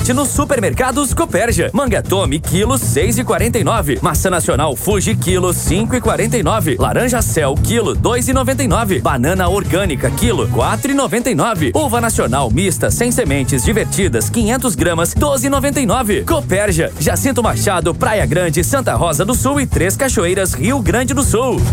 somente nos supermercados Copérgia. Manga Tome, quilo 6,49. Maçã nacional Fuji, quilo 5,49. Laranja Cell, quilo 2,99. Banana orgânica, quilo 4,99. Uva nacional mista sem sementes divertidas, 500 gramas, 12,99. Copérgia, Jacinto Machado, Praia Grande, Santa Rosa do Sul e Três Cachoeiras, Rio Grande do Sul.